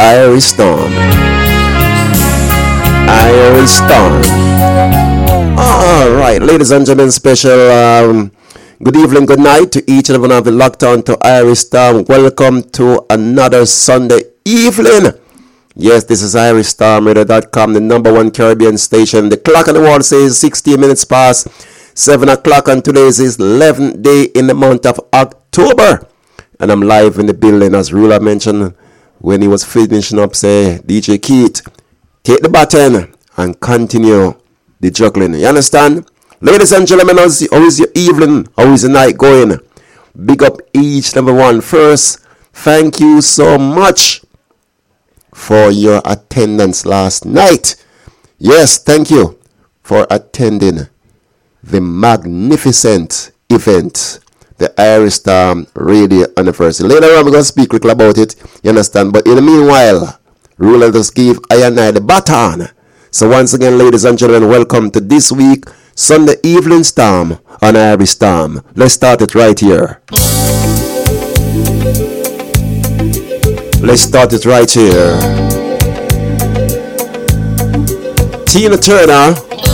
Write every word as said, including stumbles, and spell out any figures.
Irish Storm. Irish Storm. All right, ladies and gentlemen, special um, good evening, good night to each and every one of the locked on to Irish Storm. Welcome to another Sunday evening. Yes, this is Irish Storm Radio dot com, the number one Caribbean station. The clock on the wall says sixteen minutes past seven o'clock, and today is eleventh day in the month of October. And I'm live in the building, as Ruler mentioned when he was finishing up, say, D J Keith, take the baton and continue the juggling. You understand? Ladies and gentlemen, how is, how is your evening? How is the night going? Big up each and every one. First, thank you so much for your attendance last night. Yes, thank you for attending the magnificent event, the Irish Storm Radio Anniversary. Later on, we're going to speak quickly about it, you understand? But in the meanwhile, Ruler just give I and I the baton. So once again, ladies and gentlemen, welcome to this week, Sunday Evening Storm on Irish Storm. Let's start it right here. Let's start it right here. Tina Turner